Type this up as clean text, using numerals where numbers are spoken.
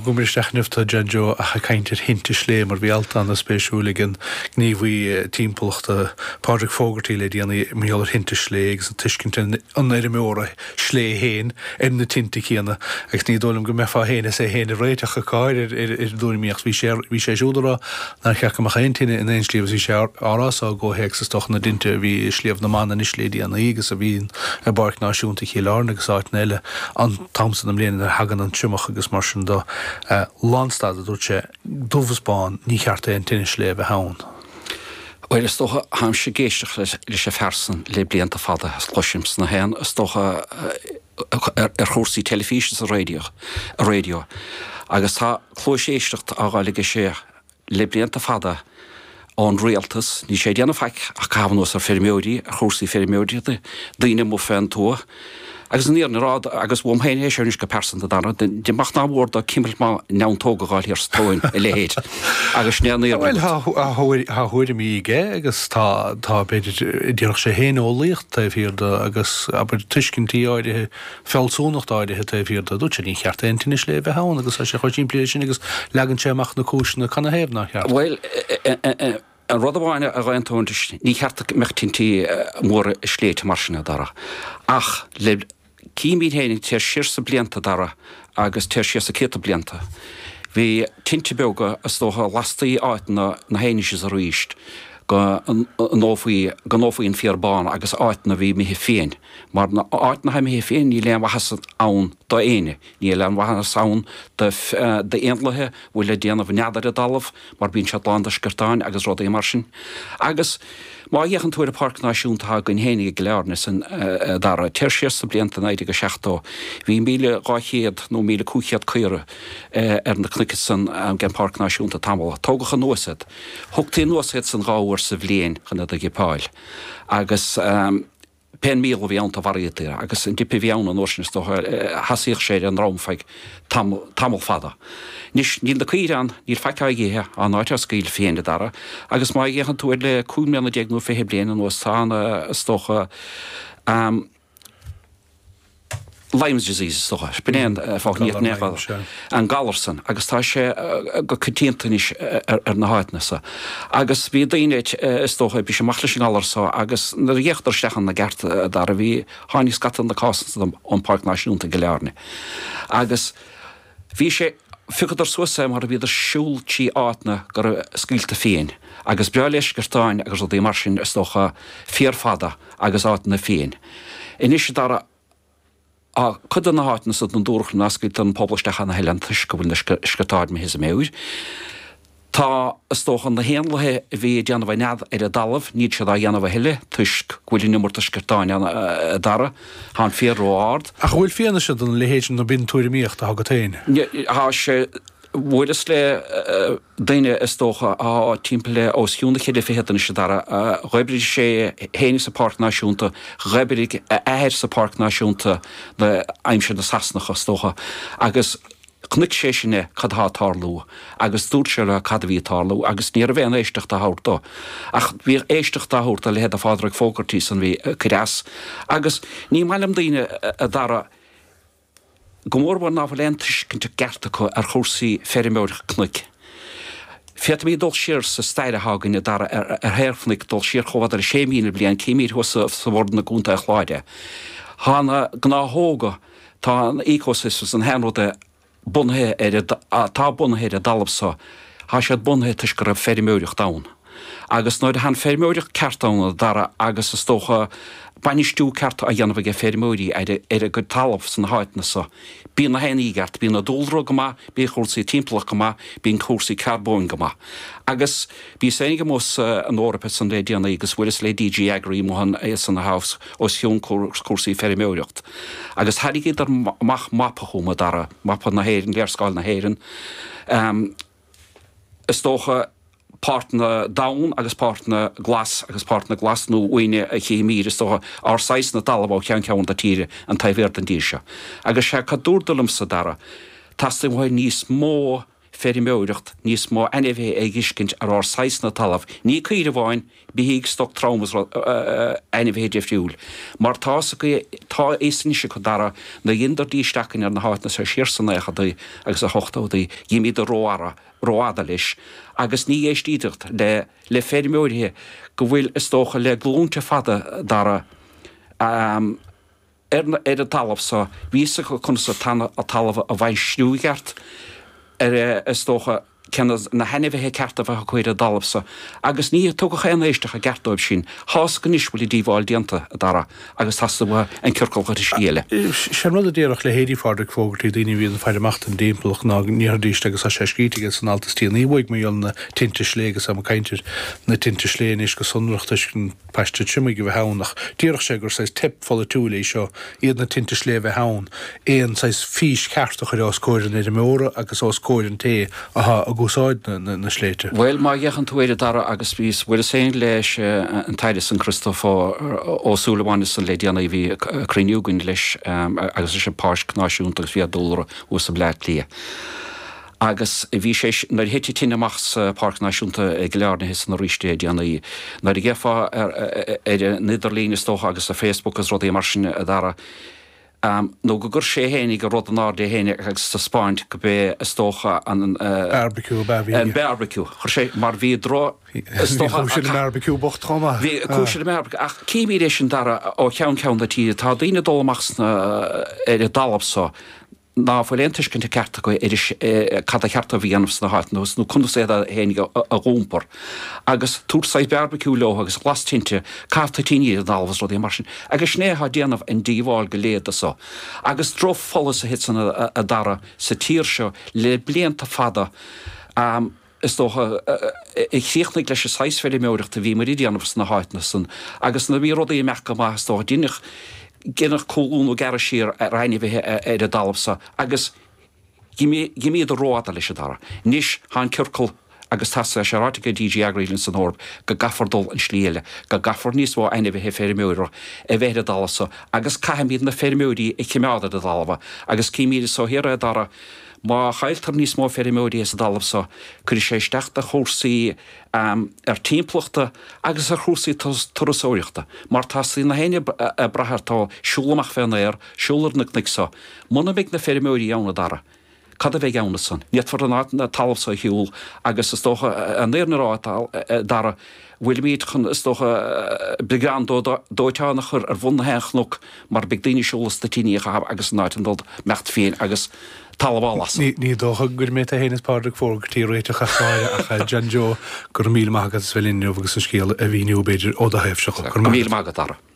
gumir stechnifta Janjo a kaintir hinte slé mar vi alta an a spéisiúligen gníhí tímpelachta Padraig Fogarty le dianna míolar hinte sléigs an tiiscintin an méóra slé héin na tinti chéna ag ní dólam go mefa héna sé héna réiteach a cáir dúna míocht hí sé siúdara na cheach amach eintíine in einslíomh hí sé árás a go héag sa stoch na dinte hí slíomh na man is lédí an ígus a bhín a barc náisiúnta chélána agus áit neile an tamsan am léana ar hagan an siúmach agus mar sin do Landstad a dúirt sé dúfasbáin ní cheartta an tinine sléh hán. Well, is toch ham se geestig is je versen le blianta fada sloshims na hen is toch chósaí telefísis a radio agus tá chlóiséistecht ágáige sé le blianta fada an réaltas ní sé déanana feic a cabhanós ar fermióí a chósaí fermióí daine mó féin tú agus níor na rád agus bhm héin hééis seis go persanta dana de macht náhór a cimmel má neantógaáil ar stóin i lehéid agus snéanníor Well thuir mí ige agus tá beidir ddíoch sé héin ólíocht taobhhíirda agus aber tuiscintí áidethe fellsúnacht áidethe taobhhíirda dút sé ní cheart eintíine slé bheith hán agus sé chuidtín plé sin agus legan séach na cúisina chuna héamh nach cheart. Well, an rud amháine a ghaintóntas ní cheartta mechtintí mór sléite mar sinna dara ach le cíimí hénig tíir siirsa blianta dara agus tíir siirsa céta blianta. Bhí tinte bega is tócha lastaí áitna na héinises a ríist go nófaíon fiarbáin agus áitna bhí mihí féin. Mar na áitna ha mihí féin ní leon bhachas ann do éine. Ní leon bhachas ann de éonlathe bhfuil le déanamh neadar a dalamh mar bíon Seatlanda scartáin agus rud é mar sin. Agus má dhéchan túir a Parc Náisiúnta gon hénig gléarnas an dar tíir siirsa blianta naide go seachtó. Bhí 1,200 nó 1,200 cuire ar na cnicid san gan Parc Náisiúnta tamil. Tógach an nósad. Thugtaí nósad san gáhar sa bhléin chuna a gipáil. Agus pen míl bhí ananta variatíir, agus an dipi bhíanna nóisnas hasíoch sé an rámfeig tamil fada. Níl na cuireán níl feiceigíthe an áit a scíil féinne dara, agus má dhéchan túir le 2,9 fé bliana nó tána stocha Lyme's disease stocha, spinéan fág níos nefad an galarsan, agus tá sé go cutíantanis ar na háitnasa. Agus bhí daoineid stocha bhí sé machla sin galarsa, agus na dhéachtar stechan na gceart dar a bhí hánig scatan na cásan an Parc Náisiúnta go learne. Agus bhí sé figadar suasa mar a bhí siúltí áitna gur scíilta féin, agus breá leis gurtáin agus a dí mar sin stocha fíorfada agus áitna féin. Inis dara a chud an háitna sa an dúrach nascail an poblbaisteach na heileantas go bhfuil na scatáid me his méid. Tá stóchan na héanlathe bhí deanamh nead ar a dalamh, níd se a dhéanamh heile, tuisc bhfuil nimmarta scartáin dara, há féarró ard. A bhfuil féanana se an lehéidir na bin túir míocht a hagatain. Há sé bhfuilas le daine is tócha á timppla ó siúnta chéile féhéan se dara, ghibrig sé héine sa Parc Náisiúnta, ghibrig éir sa Parc Náisiúnta le aimse na sasnacha tócha, agus chnic sé sinne cad hátárlú, agus dúr se le cad bhí tárlú, agus níor bhéan éisteach a hátá. Ach bhí éisteach a hátá le héad a Padraig Fogarty san bhí cras, agus ní mailam daine a dara gomórbar náfhalentis cinnte gertacha ar chósaí ferrimóirich cnic. Fiat mí dul siir sa steirehagan dar ar hairfnig dul siir chomhad ar 6,000 blian cíimír sa bhórdan na gúnta a chláide. Hána gnáthóga tá an ecosystem an henróide bunthe tá bunthe a dalabsa, há séad bunthe tuis gur a ferrimóirich dán. Agus náid han ferrimóirich ceartán dara agus is tócha banistú ceart a dhéanamh go ferrimóirí ar a go talamh san háitnasa. Bíon na héanaí gart, bíon na dúlra go má, bí chósaí timplach go má, bíon chósaí carbón go má. Agus bí sénig mós an Eorpa san le déana agus bhuilas le DG Agri mohan san na hás ó siún chósaí ferrimóireacht. Agus hadig idir mach mapachúma dara, mapa na héirin, léirscáil na héirin. Is tócha partna daun agus partna glas nó uine a chéimír is tócha ar 6 na dalabá cean da tíre an taimhhéir an díise. Agus sé cadúrdalum sa dara, tastim mhaid níos mó ferimeurecht níos mó NV giscint ar 6 na talamh. Ní cuir bháin bhíigh stoc traumas NV defriúil. Mar tá éan se chu dara na dhéidir díisteachcin ar na háitna sa siirsanna agus a hochtádaí gimí a róada leis. Agus ní éistíidircht le ferimeurithe go bhfuil is tócha le glúnte fada dara a talamh sa vísa go chun sa tanna a talamh a bhain sniúgart is tócha cenas na henimhethe cearta bheith chuir a dalabsa. Agus ní tucha éisteach a gertóibh sin, hás go níos bhfuil díomháil dianta a dara, agus has bh an circail chu scéile. Sé rud a déireach le héirí fádraigh fógartaí daoine bhíon feireachta an déimplach ná níordíiste agus a sé scrítigus an altas tíí níhhaig mé na tinte slégus am caiintir na tinte sléin is go sunreachtas gon peiste siimiige bheith hánach. Díireach sé gur sais tip fola túla seo iad na tinte slé bheith hán. Éon sais fís ceartach ar oscóirin idir móra agus oscóirin té a gúsáid na sléite. Well, má dhéchan tú éidir dara agus bhís bhfuil sé leis an taide san Christoph ósúlaháin san lédianna i bhí críniugann leis agus sé páis náisiúnta agus bhí dóra ó sa bléit lia. Agus bhí sé nar héti tinamach sa Parc Náisiúnta ag learna his na ríiste dianna í. Nar i ggéfa Nidirlín is tócha agus a Facebook as rodí mar sin a dara nó go gur sé hénig go rud an áde héine agus sa Spáint go bé istócha an barbecue an barbecue. Chur sé mar bhí dro barbecue bocht choma. Bhí cúisiir barbecue ach cíbí éis sin dara ó ceann a tí tá daoine dólamachs na dalabsá. Ná bhfuil éontuiscinnta cearta go cad a chearta bhí anmh na háitnús, nó chun sé a hénig a gúmpar. Agus túrsaid barbecue leo agus glastinte cáta tíí a dalhas rodí mar sin. Agus snétha déanamh an díomháil go léad asá. Agus drof follas a hit san a dara sa tír seo le blianta fada. Is tócha ag chiíochnig leis 6 feirimeúireachta bhí mar díanamh na háitna san. Agus na bhí rodí mecha má tócha dínach ginnach cóún ó gar sír a reinine bheitthe a dalabsa, agus gimíad a róada leis a dara. Nis há circail agus tasa serática DG Agrilinn san Orb go gafardul an slíile, go gafar níos bhá aine bheitthe feirimeúire a bheith a dalasa, agus caiimíad na feirimeúí i cimeáda a dalaba, agus cíimíad so hir a dara má chailtar níos mó feirimeúí a dalabsa, chuir sé steachta chósaí timplachta agus a chósaí turasóireachta. Mar tasí na héine brathirtá siúlamach fénéir, siúlarnach sa, muna bheith na feirimeúí anna dara. Cad a bheith anna san. Níiad for na talabsa hiúil agus is tócha an éarnará dara bhfuil míad chun is tócha began dóiteánach ar bhunna héchnach mar beag daoine siúlas na tíine agus náid an dod mecht féin agus talabálas. Ní dócha gur mé a héananas pádraigh fógartaí réiteach a cháire a John Joe gur míle mágad is bhfuil inniu agus an scéal a bhíniu beidir ó a hefseach. Míle mágad dara.